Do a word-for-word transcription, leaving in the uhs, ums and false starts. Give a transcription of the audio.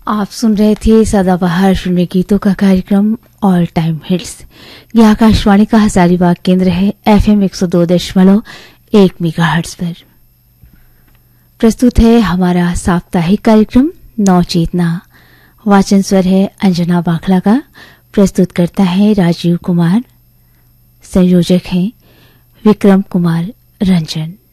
आप सुन रहे थे सदाबहार फिल्मी गीतों का कार्यक्रम ऑल टाइम हिट्स। ये आकाशवाणी का हजारीबाग केंद्र है, एफएम एक सौ दो दशमलव एक मेगाहर्ट्ज पर। प्रस्तुत है हमारा साप्ताहिक कार्यक्रम नौ चेतना। वाचन स्वर है अंजना बाखला का, प्रस्तुत करता है राजीव कुमार, संयोजक हैं विक्रम कुमार रंजन।